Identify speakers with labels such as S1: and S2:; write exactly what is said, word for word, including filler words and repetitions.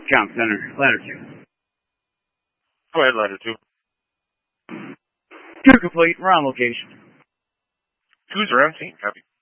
S1: Comp Center, ladder two.
S2: Go ahead, ladder two.
S1: Two complete, we're on location.
S2: Two's around scene, copy.